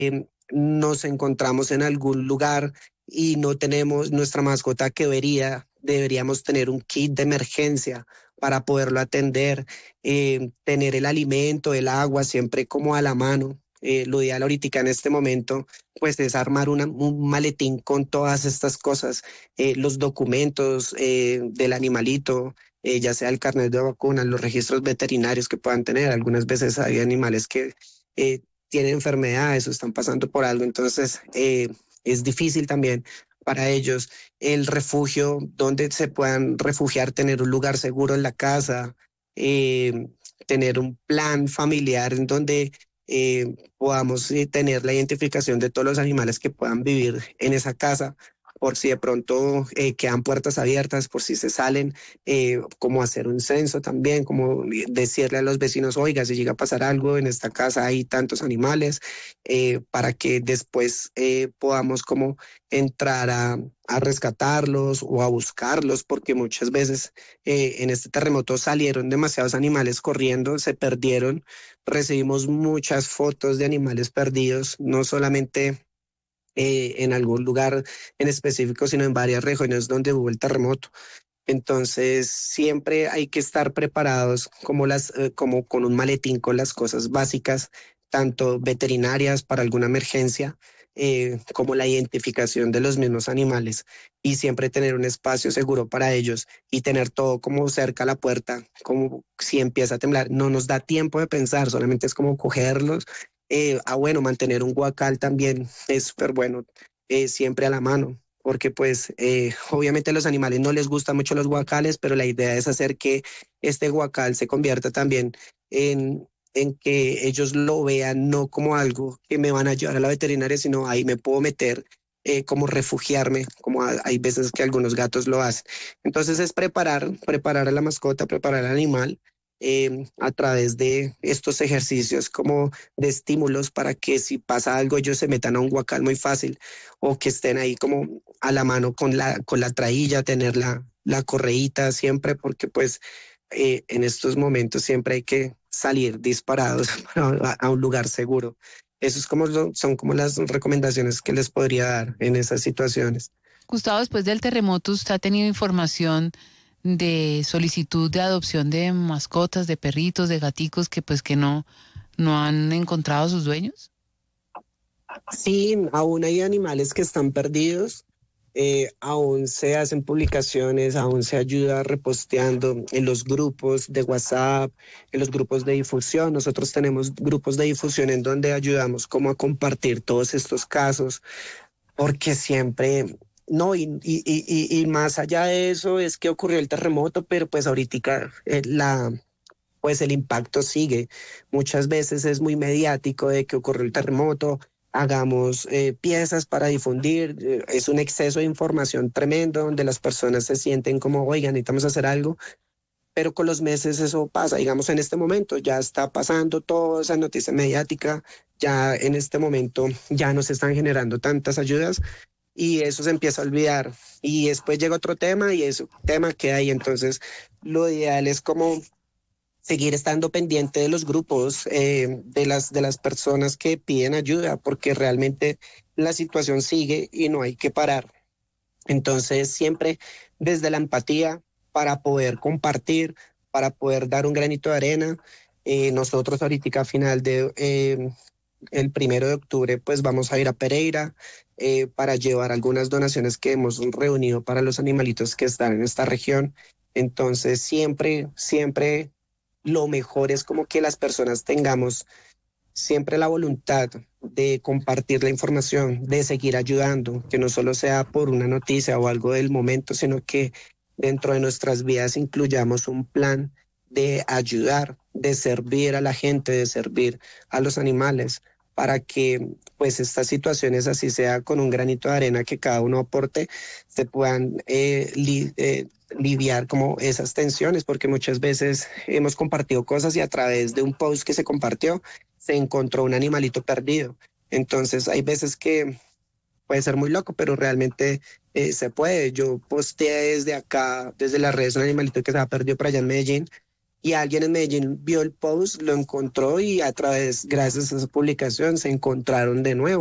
nos encontramos en algún lugar y no tenemos nuestra mascota que deberíamos tener un kit de emergencia para poderlo atender, tener el alimento, el agua siempre como a la mano. Lo ideal ahorita en este momento pues es armar un maletín con todas estas cosas, los documentos del animalito, ya sea el carnet de vacuna, los registros veterinarios que puedan tener. Algunas veces hay animales que tienen enfermedades o están pasando por algo, entonces es difícil también para ellos el refugio donde se puedan refugiar, tener un lugar seguro en la casa, eh, tener un plan familiar en donde podamos tener la identificación de todos los animales que puedan vivir en esa casa, por si de pronto quedan puertas abiertas, por si se salen, como hacer un censo también, como decirle a los vecinos, oiga, si llega a pasar algo en esta casa hay tantos animales, para que después podamos como entrar a rescatarlos o a buscarlos, porque muchas veces en este terremoto salieron demasiados animales corriendo, se perdieron. Recibimos muchas fotos de animales perdidos, no solamente en algún lugar en específico, sino en varias regiones donde hubo el terremoto. Entonces, siempre hay que estar preparados como con un maletín con las cosas básicas, tanto veterinarias para alguna emergencia, como la identificación de los mismos animales y siempre tener un espacio seguro para ellos y tener todo como cerca a la puerta, como si empieza a temblar. No nos da tiempo de pensar, solamente es como cogerlos. Bueno, mantener un guacal también es súper bueno, siempre a la mano porque pues obviamente a los animales no les gustan mucho los guacales, pero la idea es hacer que este guacal se convierta también en que ellos lo vean no como algo que me van a llevar a la veterinaria, sino ahí me puedo meter, como refugiarme, como hay veces que algunos gatos lo hacen. Entonces es preparar a la mascota, preparar al animal. A través de estos ejercicios como de estímulos para que si pasa algo ellos se metan a un guacal muy fácil o que estén ahí como a la mano con la trailla, tener la correíta siempre, porque pues en estos momentos siempre hay que salir disparados a un lugar seguro. Eso es son como las recomendaciones que les podría dar en esas situaciones. Gustavo, después del terremoto, ¿usted ha tenido información de solicitud de adopción de mascotas, de perritos, de gaticos que pues que no han encontrado a sus dueños? Sí, aún hay animales que están perdidos, aún se hacen publicaciones, aún se ayuda reposteando en los grupos de WhatsApp, en los grupos de difusión. Nosotros tenemos grupos de difusión en donde ayudamos como a compartir todos estos casos, porque siempre, no, y más allá de eso es que ocurrió el terremoto, pero pues ahorita pues el impacto sigue. Muchas veces es muy mediático de que ocurrió el terremoto, hagamos piezas para difundir, es un exceso de información tremendo donde las personas se sienten como, oigan, necesitamos hacer algo, pero con los meses eso pasa, digamos en este momento ya está pasando toda esa noticia mediática, ya en este momento ya no se están generando tantas ayudas y eso se empieza a olvidar y después llega otro tema y ese tema queda ahí, entonces lo ideal es como seguir estando pendiente de los grupos, de las personas que piden ayuda, porque realmente la situación sigue y no hay que parar. Entonces, siempre desde la empatía para poder compartir, para poder dar un granito de arena. Nosotros ahorita a final de el 1 de octubre, pues vamos a ir a Pereira para llevar algunas donaciones que hemos reunido para los animalitos que están en esta región. Entonces, siempre lo mejor es como que las personas tengamos siempre la voluntad de compartir la información, de seguir ayudando, que no solo sea por una noticia o algo del momento, sino que dentro de nuestras vidas incluyamos un plan de ayudar, de servir a la gente, de servir a los animales, para que pues estas situaciones, así sea con un granito de arena que cada uno aporte, se puedan lidiar como esas tensiones, porque muchas veces hemos compartido cosas y a través de un post que se compartió, se encontró un animalito perdido. Entonces hay veces que puede ser muy loco, pero realmente se puede. Yo posteé desde acá, desde las redes, un animalito que se ha perdido por allá en Medellín y alguien en Medellín vio el post, lo encontró y gracias a esa publicación, se encontraron de nuevo.